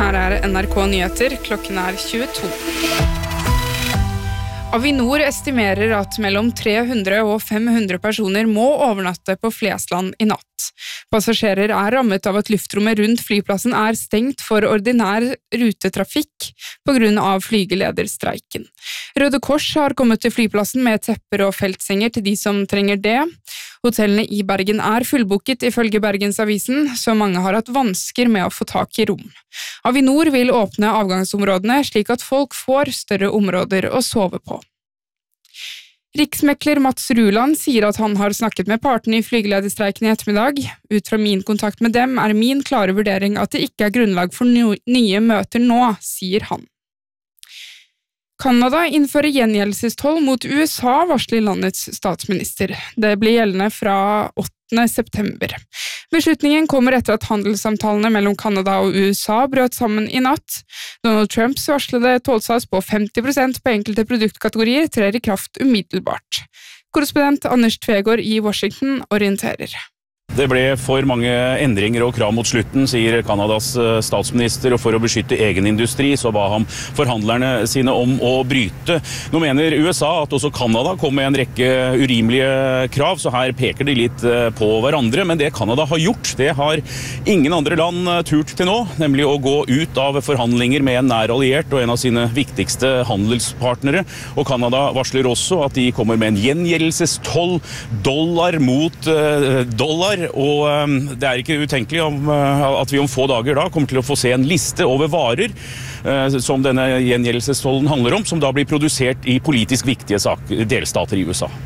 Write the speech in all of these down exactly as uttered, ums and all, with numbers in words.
her er N R K Nyheter, klokken er tjueto. Avinor estimerer at mellom tre hundre og fem hundre personer må overnatte på Flesland i natt. Passasjerer er rammet av at luftrommet rundt flyplassen er stengt for ordinær rutetrafikk på grunn av flygelederstreiken. Røde Kors har kommet til flyplassen med tepper og feltsenger til de som trenger det. Hotellene i Bergen er fullbooket ifølge Bergensavisen, så mange har hatt vansker med å få tak i rom. Avinor vil åpne avgangsområdene slik at folk får større områder å sove på. Riksmekler Mats Ruland sier at han har snakket med partene i flygelederstreiken i ettermiddag. Ut fra min kontakt med dem er min klare vurdering at det ikke er grunnlag for no- nye møter nå, sier han. Kanada innfører gjengjeldelsestoll mot U S A, varsler landets statsminister. Det blir gjeldende fra åttende september. Beslutningen kommer etter at handelssamtalene mellom Kanada og U S A brøt sammen i natt. Donald Trumps varslede tollsats på femti prosent på enkelte produktkategorier trer i kraft umiddelbart. Korrespondent Anders Tvegård i Washington orienterer. Det ble for mange endringer og krav mot slutten, sier Kanadas statsminister, og for å beskytte egen industri så ba han forhandlerne sine om å bryte. Nå mener U S A at også Kanada kom med en rekke urimelige krav, så her peker de litt på hverandre, men det Kanada har gjort, det har ingen andre land turt til nå, nemlig å gå ut av forhandlinger med en nær alliert og en av sine viktigste handelspartnnere, og Kanada varsler også at de kommer med en gjengjeldelsestoll, dollar mot uh, dollar, og um, det er ikke utenkelig om, uh, at vi om få dager da kommer til å få se en liste over varer uh, som denne gjengjeldelsestollen handler om, som da blir produsert i politisk viktige sak- delstater i U S A.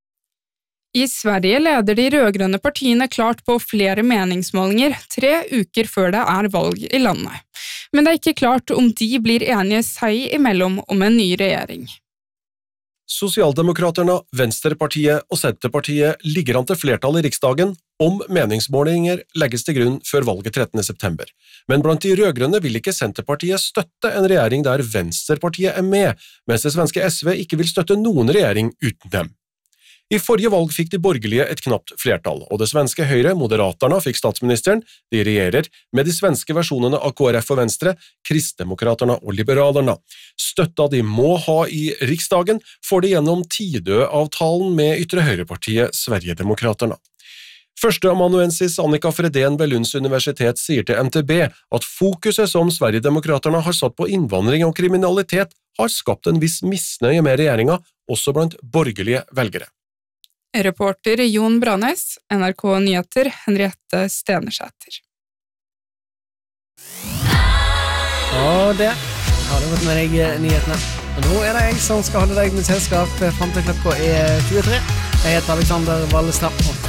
I Sverige leder de rødgrønne partiene klart på flere meningsmålinger, tre uker før det er valg i landet. Men det er ikke klart om de blir enige seg imellom om en ny regjering. Sosialdemokraterne, Venstrepartiet og Senterpartiet ligger an til flertall i Riksdagen om meningsmålinger legges til grunn før valget trettende september. Men blant de rødgrønne vil ikke Senterpartiet støtte en regjering der Venstrepartiet er med, mens det svenske S V ikke vil støtte noen regjering uten dem. I forrige valg fikk de borgerlige et knapt flertall, og det svenske Høyre, Moderaterna, fikk statsministeren. De regjerer med de svenske versjonene av K R F og Venstre, Kristdemokraterna og Liberalerna. Støtta de må ha i Riksdagen får de gjennom Tidø-avtalen med ytre høyrepartiet Sverigedemokraterna. Førsteamanuensis Annika Fredén ved Lunds universitet sier til N T B at fokuset som Sverigedemokraterna har satt på innvandring og kriminalitet har skapt en viss misnøye med regjeringa, også blant borgerlige velgere. Reporter Jon Branes, N R K Nyheter, Henriette Stenersæter. Og det har du fått med deg nyhetene. Og nå er det jeg som skal holde deg med selskap frem til klokka er tjuetre. Jeg heter Alexander Wallestad.